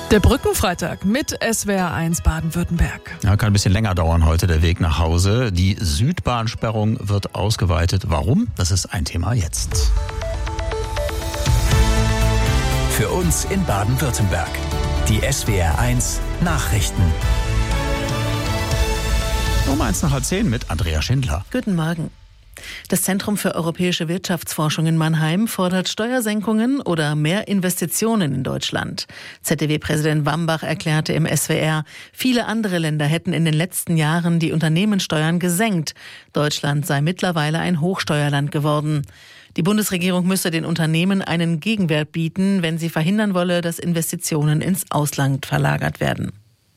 Der Brückenfreitag mit SWR1 Baden-Württemberg. Ja, kann ein bisschen länger dauern heute der Weg nach Hause. Die Südbahnsperrung wird ausgeweitet. Warum? Das ist ein Thema jetzt. Für uns in Baden-Württemberg. Die SWR1 Nachrichten. Um 1:10 mit Andrea Schindler. Guten Morgen. Das Zentrum für europäische Wirtschaftsforschung in Mannheim fordert Steuersenkungen oder mehr Investitionen in Deutschland. ZDW-Präsident Wambach erklärte im SWR, viele andere Länder hätten in den letzten Jahren die Unternehmenssteuern gesenkt. Deutschland sei mittlerweile ein Hochsteuerland geworden. Die Bundesregierung müsse den Unternehmen einen Gegenwert bieten, wenn sie verhindern wolle, dass Investitionen ins Ausland verlagert werden.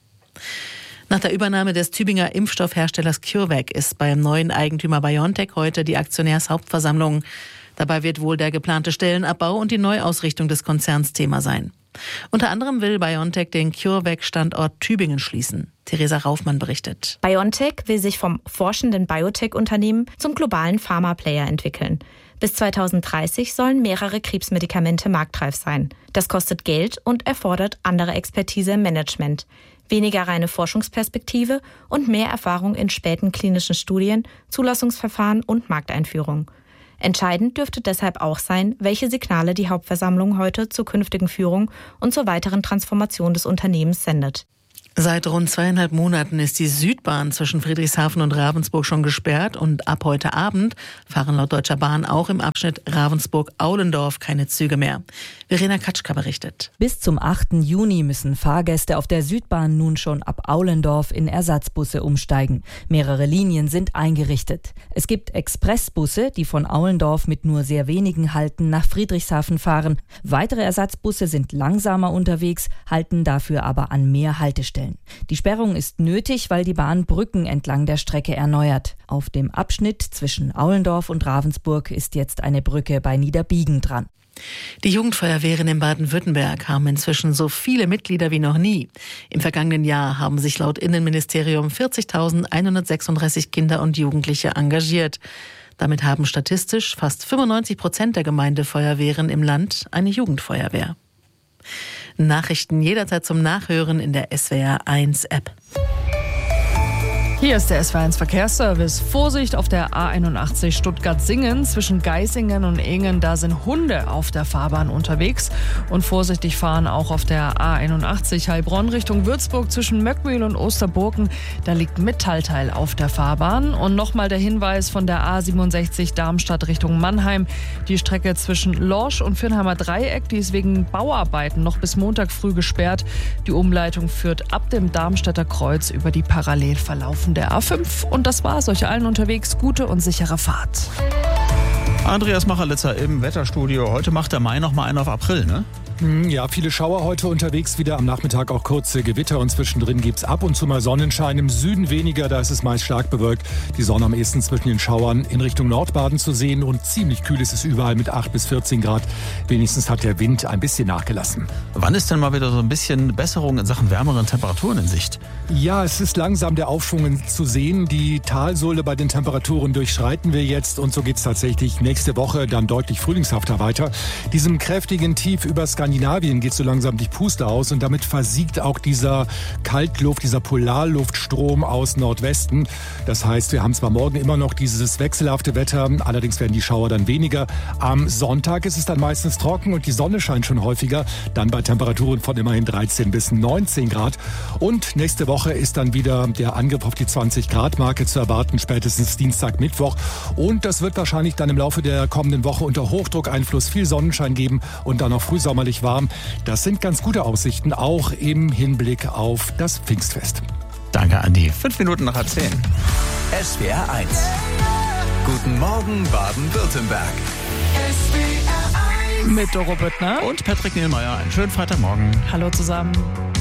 Nach der Übernahme des Tübinger Impfstoffherstellers CureVac ist beim neuen Eigentümer BioNTech heute die Aktionärshauptversammlung. Dabei wird wohl der geplante Stellenabbau und die Neuausrichtung des Konzerns Thema sein. Unter anderem will BioNTech den CureVac-Standort Tübingen schließen. Theresa Raufmann berichtet. BioNTech will sich vom forschenden Biotech-Unternehmen zum globalen Pharma-Player entwickeln. Bis 2030 sollen mehrere Krebsmedikamente marktreif sein. Das kostet Geld und erfordert andere Expertise im Management. Weniger reine Forschungsperspektive und mehr Erfahrung in späten klinischen Studien, Zulassungsverfahren und Markteinführung. Entscheidend dürfte deshalb auch sein, welche Signale die Hauptversammlung heute zur künftigen Führung und zur weiteren Transformation des Unternehmens sendet. Seit rund 2,5 Monaten ist die Südbahn zwischen Friedrichshafen und Ravensburg schon gesperrt und ab heute Abend fahren laut Deutscher Bahn auch im Abschnitt Ravensburg-Aulendorf keine Züge mehr. Verena Katschka berichtet. Bis zum 8. Juni müssen Fahrgäste auf der Südbahn nun schon ab Aulendorf in Ersatzbusse umsteigen. Mehrere Linien sind eingerichtet. Es gibt Expressbusse, die von Aulendorf mit nur sehr wenigen Halten nach Friedrichshafen fahren. Weitere Ersatzbusse sind langsamer unterwegs, halten dafür aber an mehr Haltestellen. Die Sperrung ist nötig, weil die Bahn Brücken entlang der Strecke erneuert. Auf dem Abschnitt zwischen Aulendorf und Ravensburg ist jetzt eine Brücke bei Niederbiegen dran. Die Jugendfeuerwehren in Baden-Württemberg haben inzwischen so viele Mitglieder wie noch nie. Im vergangenen Jahr haben sich laut Innenministerium 40.136 Kinder und Jugendliche engagiert. Damit haben statistisch fast 95% der Gemeindefeuerwehren im Land eine Jugendfeuerwehr. Nachrichten jederzeit zum Nachhören in der SWR1-App. Hier ist der SWR1 Verkehrsservice. Vorsicht auf der A81 Stuttgart-Singen zwischen Geisingen und Ingen. Da sind Hunde auf der Fahrbahn unterwegs. Und vorsichtig fahren auch auf der A81 Heilbronn Richtung Würzburg zwischen Möckmühl und Osterburken. Da liegt ein Metallteil auf der Fahrbahn. Und nochmal der Hinweis von der A67 Darmstadt Richtung Mannheim. Die Strecke zwischen Lorsch und Viernheimer Dreieck, die ist wegen Bauarbeiten noch bis Montag früh gesperrt. Die Umleitung führt ab dem Darmstädter Kreuz über die parallel verlaufende der A5. Und das war's. Euch allen unterwegs gute und sichere Fahrt. Andreas Machelitzer im Wetterstudio. Heute macht der Mai noch mal einen auf April, ne? Ja, viele Schauer heute unterwegs, wieder am Nachmittag auch kurze Gewitter und zwischendrin gibt's ab und zu mal Sonnenschein. Im Süden weniger, da ist es meist stark bewölkt. Die Sonne am ehesten zwischen den Schauern in Richtung Nordbaden zu sehen und ziemlich kühl ist es überall mit 8 bis 14 Grad. Wenigstens hat der Wind ein bisschen nachgelassen. Wann ist denn mal wieder so ein bisschen Besserung in Sachen wärmeren Temperaturen in Sicht? Ja, es ist langsam der Aufschwung zu sehen. Die Talsohle bei den Temperaturen durchschreiten wir jetzt und so geht's tatsächlich nächste Woche dann deutlich frühlingshafter weiter. Diesem kräftigen Tief über Skandinavien geht so langsam die Puste aus und damit versiegt auch dieser Kaltluft, dieser Polarluftstrom aus Nordwesten. Das heißt, wir haben zwar morgen immer noch dieses wechselhafte Wetter, allerdings werden die Schauer dann weniger. Am Sonntag ist es dann meistens trocken und die Sonne scheint schon häufiger, dann bei Temperaturen von immerhin 13 bis 19 Grad. Und nächste Woche ist dann wieder der Angriff auf die 20-Grad-Marke zu erwarten, spätestens Dienstag, Mittwoch. Und das wird wahrscheinlich dann im Laufe der kommenden Woche unter Hochdruckeinfluss viel Sonnenschein geben und dann auch frühsommerlich warm. Das sind ganz gute Aussichten, auch im Hinblick auf das Pfingstfest. Danke, Andi. 5 Minuten nach 10. SWR1. Guten Morgen, Baden-Württemberg. Mit Doro Büttner Und Patrick Niehlmeier. Einen schönen Freitagmorgen. Hallo zusammen.